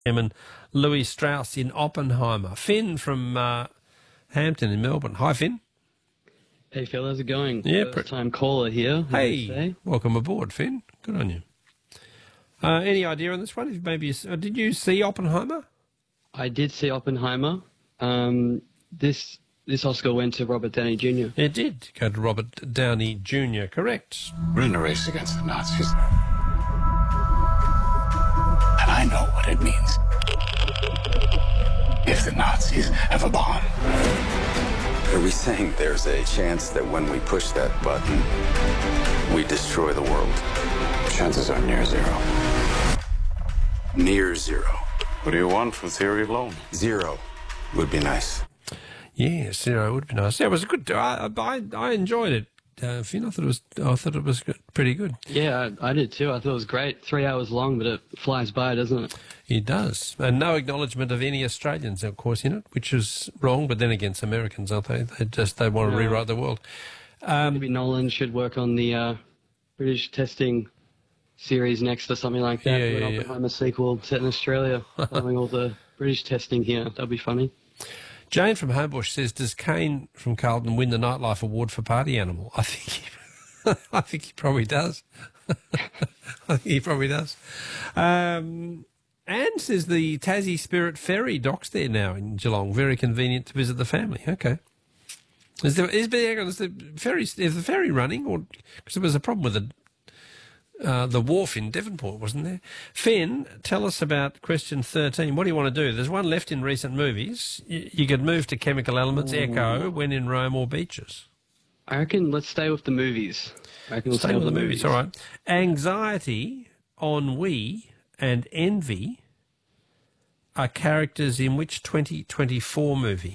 and Louis Strauss in Oppenheimer. Finn from Hampton in Melbourne. Hi, Finn. Hey, Phil, how's it going? Yeah, First time caller here. Hey, welcome aboard, Finn. Good on you. Any idea on this one? Maybe did you see Oppenheimer? I did see Oppenheimer. This Oscar went to Robert Downey Jr. It did go to Robert Downey Jr., correct. We're in a race against the Nazis. And I know what it means. If the Nazis have a bomb. Are we saying there's a chance that when we push that button, we destroy the world? Chances are near zero. Near zero. What do you want from theory alone? Zero would be nice. Yeah, zero would be nice. Yeah, it was good. I enjoyed it. Finn, I thought it was pretty good. Yeah, I did too. I thought it was great. 3 hours long, but it flies by, doesn't it? It does. And no acknowledgement of any Australians, of course, in it, which is wrong, but then again, it's Americans, aren't they? They want to rewrite the world. Maybe Nolan should work on the British testing series next or something like that. Yeah, Oppenheimer sequel set in Australia, following all the British testing here. That'd be funny. Jane from Homebush says, does Kane from Carlton win the Nightlife Award for Party Animal? I think he probably does. I think he probably does. Anne says the Tassie Spirit Ferry docks there now in Geelong. Very convenient to visit the family. Okay. Is the ferry running? Or because there was a problem with the wharf in Devonport, wasn't there? Finn, tell us about question 13. What do you want to do? There's one left in recent movies. You could move to Chemical Elements, Echo, When in Rome, or Beaches. I reckon let's stay with the movies. Stay with the movies, all right. Anxiety, ennui, and envy are characters in which 2024 movie?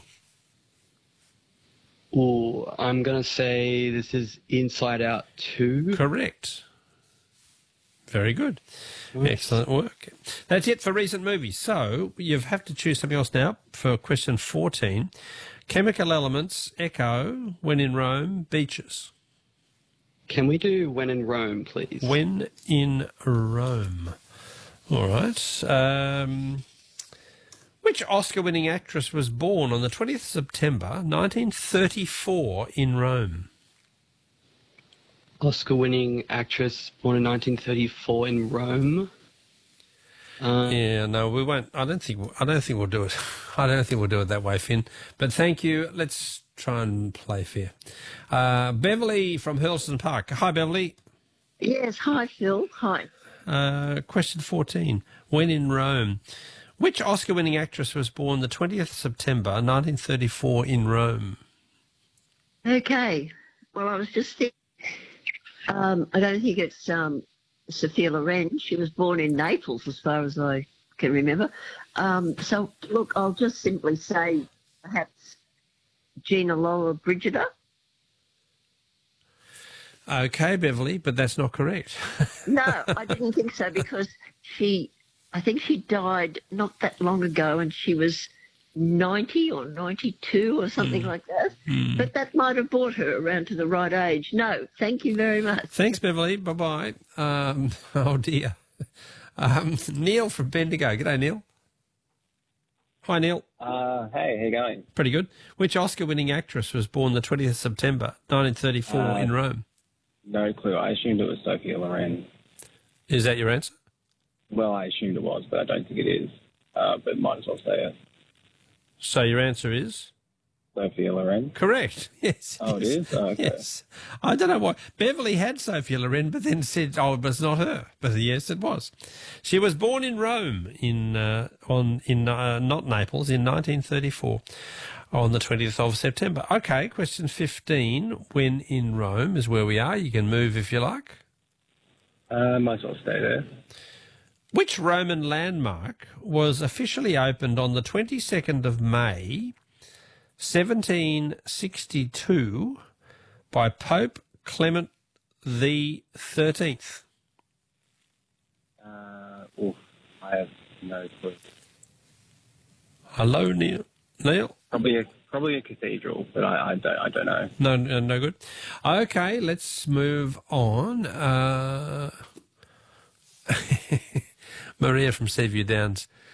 Oh, I'm going to say this is Inside Out 2. Correct. Very good. Nice. Excellent work. That's it for recent movies. So you have to choose something else now for question 14. Chemical Elements, Echo, When in Rome, Beaches. Can we do When in Rome, please? When in Rome. All right. Which Oscar-winning actress was born on the 20th September 1934 in Rome? Oscar-winning actress born in 1934 in Rome. Yeah, no, we won't. I don't think we'll do it. I don't think we'll do it that way, Finn. But thank you. Let's try and play fair. Beverly from Hurlston Park. Hi, Beverly. Yes. Hi, Phil. Hi. Question 14. When in Rome. Which Oscar-winning actress was born the 20th September 1934 in Rome? Okay. Well, I was just thinking. I don't think it's Sophia Loren. She was born in Naples, as far as I can remember. So, look, I'll just simply say perhaps Gina Lollobrigida. Okay, Beverly, but that's not correct. No, I didn't think so because I think she died not that long ago and she was 90 or 92 or something like that. But that might have brought her around to the right age. No, thank you very much. Thanks, Beverly. Bye-bye. Oh, dear. Neil from Bendigo. G'day, Neil. Hi, Neil. Hey, how you going? Pretty good. Which Oscar-winning actress was born the 20th September 1934 in Rome? No clue. I assumed it was Sophia Loren. Is that your answer? Well, I assumed it was, but I don't think it is. But might as well say it. So your answer is? Sophia Loren. Correct. Yes. Oh, it is? Oh, okay. Yes. I don't know why. Beverly had Sophia Loren, but then said, oh, it was not her. But yes, it was. She was born in Rome, not Naples, in 1934, on the 20th of September. Okay, question 15. When in Rome is where we are. You can move if you like. Might as well stay there. Which Roman landmark was officially opened on the 22nd of May, 1762, by Pope Clement the 13th? I have no clue. Hello, Neil. Neil? Probably a cathedral, but I don't know. No good. Okay, let's move on. Maria from Seaview Downs